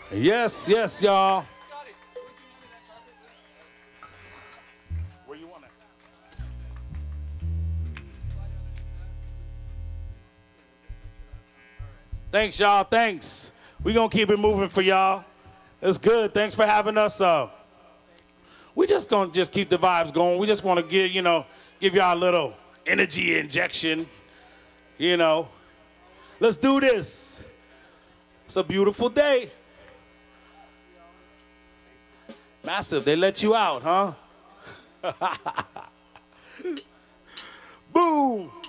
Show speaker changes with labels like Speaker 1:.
Speaker 1: Yes, yes, y'all. Where you want it? Thanks, y'all. Thanks. We're going to keep it moving for y'all. It's good. Thanks for having us. We just going to just keep the vibes going. We just want to give y'all a little energy injection. Let's do this. It's a beautiful day. Massive, they let you out, huh? Boom.